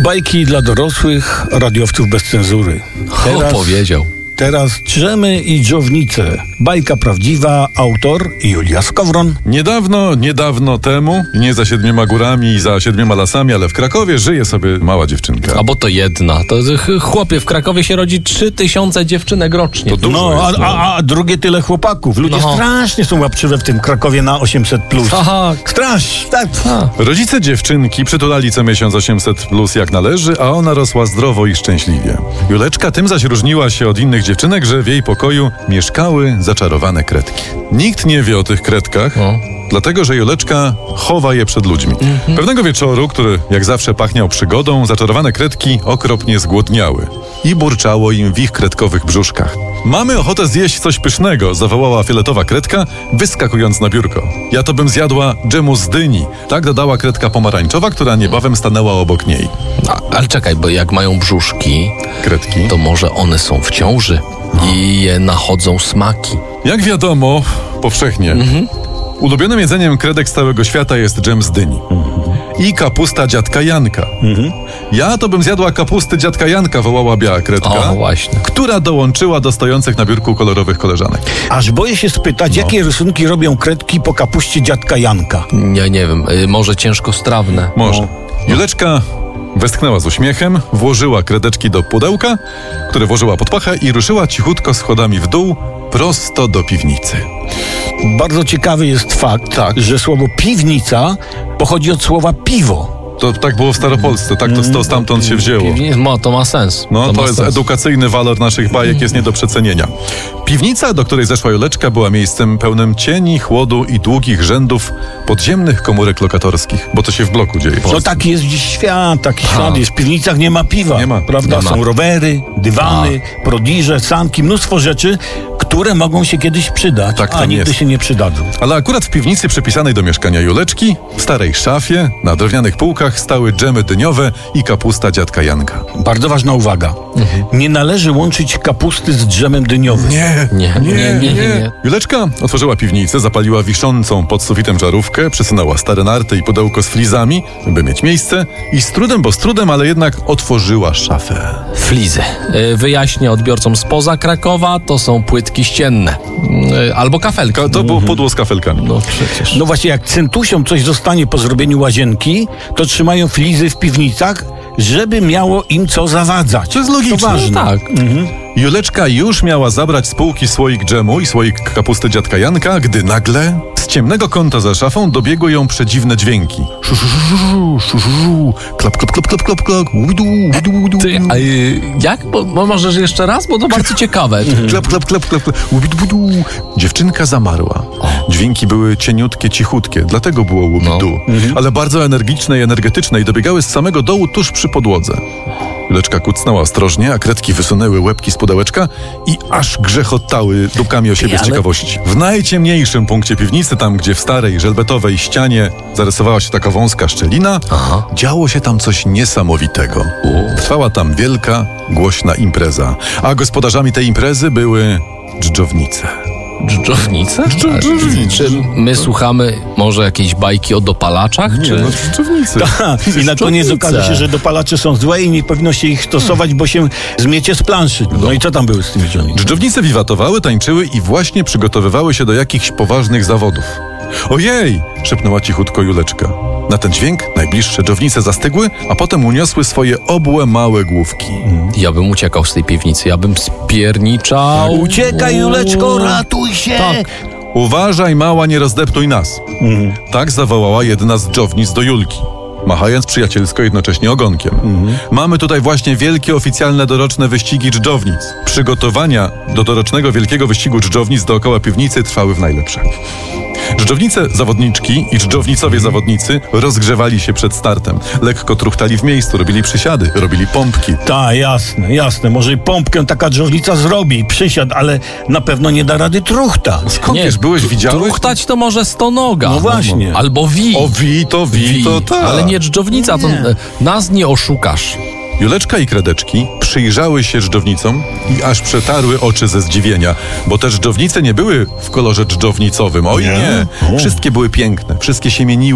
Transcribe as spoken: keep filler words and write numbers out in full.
Bajki dla dorosłych, radiowców bez cenzury. Teraz, o, powiedział. Teraz Drzemy i dżownice. Bajka prawdziwa, autor Julia Skowron. Niedawno, niedawno temu, nie za siedmioma górami i za siedmioma lasami, ale w Krakowie żyje sobie mała dziewczynka. A bo to jedna. To chłopie, w Krakowie się rodzi trzy tysiące dziewczynek rocznie. To dużo no, jest, a, a, a drugie tyle chłopaków. Ludzie No. strasznie są łapczywe w tym Krakowie na osiemset plus. Aha. Strasz, tak. A. Rodzice dziewczynki przytulali co miesiąc osiemset plus jak należy, a ona rosła zdrowo i szczęśliwie. Juleczka tym zaś różniła się od innych dziewczynek, że w jej pokoju mieszkały zaczarowane kredki. Nikt nie wie o tych kredkach, O. dlatego że Juleczka chowa je przed ludźmi. Mhm. Pewnego wieczoru, który jak zawsze pachniał przygodą, zaczarowane kredki okropnie zgłodniały i burczało im w ich kredkowych brzuszkach. Mamy ochotę zjeść coś pysznego, zawołała fioletowa kredka, wyskakując na biurko. Ja to bym zjadła dżemu z dyni. Tak dodała kredka pomarańczowa, która niebawem stanęła obok niej. A, ale czekaj, bo jak mają brzuszki, Kredki. to może one są w ciąży i je nachodzą smaki. Jak wiadomo, powszechnie, Mhm. ulubionym jedzeniem kredek z całego świata jest dżem z dyni. I kapusta dziadka Janka. Ja to bym zjadła kapusty dziadka Janka, wołała biała kredka, O, właśnie. która dołączyła do stojących na biurku kolorowych koleżanek. Aż boję się spytać, No. jakie rysunki robią kredki po kapuście dziadka Janka. Nie, nie wiem, y, może ciężkostrawne. Może. No. Juleczka westchnęła z uśmiechem, włożyła kredeczki do pudełka, które włożyła pod pachę i ruszyła cichutko schodami w dół, prosto do piwnicy. Bardzo ciekawy jest fakt, Tak. że słowo piwnica pochodzi od słowa piwo. To tak było w Staropolsce, tak to, to stamtąd się wzięło. Piwni- Ma, to ma sens. No, to, ma jest sens. edukacyjny walor naszych bajek, jest nie do przecenienia. Piwnica, do której zeszła Juleczka, była miejscem pełnym cieni, chłodu i długich rzędów podziemnych komórek lokatorskich, bo to się w bloku dzieje. No taki jest dziś świat, taki świat jest. W piwnicach nie ma piwa, Nie ma. prawda? Nie ma. Są rowery, dywany, prodiże, sanki, mnóstwo rzeczy, które mogą się kiedyś przydać, Tak a tam nigdy jest. się nie przydadzą. Ale akurat w piwnicy przypisanej do mieszkania Juleczki, w starej szafie, na drewnianych półkach stały dżemy dyniowe i kapusta dziadka Janka. Bardzo ważna uwaga. Nie należy łączyć kapusty z drzemem dyniowym. Nie, Nie, nie, nie, nie, nie. Juleczka otworzyła piwnicę, zapaliła wiszącą pod sufitem żarówkę, przesunęła stare narty i pudełko z flizami, by mieć miejsce i z trudem, bo z trudem, ale jednak otworzyła szafę. Flizy. Y, Wyjaśnię odbiorcom spoza Krakowa, to są płytki ścienne. Y, Albo kafelki. Ka- to było pudło z kafelkami. No przecież. No właśnie, jak centusiom coś zostanie po zrobieniu łazienki, to trzymają flizy w piwnicach, żeby miało im co zawadzać. To jest logiczne. To ważne. Tak. Juleczka już miała zabrać z półki słoik dżemu i słoik kapusty dziadka Janka, gdy nagle z ciemnego kąta za szafą dobiegły ją przedziwne dźwięki. Szu, szu, szu, szu, szu, szu, szu. Klap, klap, klap, klap, klap, klap. Łudu, łudu, łudu. Ty, a, y, jak? Bo, bo możesz jeszcze raz, bo to bardzo ciekawe. Klap, klap, klap, klap, klap. Łubidu, łudu. Dziewczynka zamarła. Dźwięki były cieniutkie, cichutkie, dlatego było łubidu. Ale bardzo energiczne i energetyczne i dobiegały z samego dołu tuż przy podłodze. Juleczka kucnęła ostrożnie, a kredki wysunęły łebki z pudełeczka i aż grzechotały dupkami o siebie z ale- ciekawości. W najciemniejszym punkcie piwnicy, tam gdzie w starej, żelbetowej ścianie zarysowała się taka wąska szczelina, Aha. działo się tam coś niesamowitego. Trwała tam wielka, głośna impreza, a gospodarzami tej imprezy były dżdżownice. Dżdżownice? Dżdżownice. Czy my słuchamy może jakiejś bajki o dopalaczach? Nie, czy... no dżdżownice. Ha, I na koniec Szczowice. okaże się, że dopalacze są złe i nie powinno się ich stosować, bo się zmiecie z planszy. No i co tam były z tymi dżdżownicami? Dżdżownice wiwatowały, tańczyły i właśnie przygotowywały się do jakichś poważnych zawodów. Ojej! Szepnęła cichutko Juleczka. Na ten dźwięk najbliższe dżdżownice zastygły, a potem uniosły swoje obłe małe główki. Ja bym uciekał z tej piwnicy, ja bym spierniczał. Uciekaj, Juleczko, ratuj się! Tak. Uważaj, mała, nie rozdeptuj nas. Tak zawołała jedna z dżdżownic do Julki, machając przyjacielsko jednocześnie ogonkiem. Mamy tutaj właśnie wielkie oficjalne doroczne wyścigi dżdżownic. Przygotowania do dorocznego wielkiego wyścigu dżdżownic dookoła piwnicy trwały w najlepsze. Dżdżownice zawodniczki i dżdżownicowie zawodnicy rozgrzewali się przed startem. Lekko truchtali w miejscu, robili przysiady, robili pompki. Tak, jasne, jasne. Może i pompkę taka dżdżownica zrobi, przysiad, ale na pewno nie da rady truchtać. Skąd Nie, wiesz, byłeś, widziałeś? Truchtać to może stonoga. No właśnie. Albo wi. O, wi, to wi, Wi. to tak. Ale nie dżdżownica, to Nie. e, nas nie oszukasz. Juleczka i Kredeczki przyjrzały się dżdżownicom i aż przetarły oczy ze zdziwienia, bo te dżdżownice nie były w kolorze dżdżownicowym. Oj nie, Nie? O. wszystkie były piękne, wszystkie się mieniły.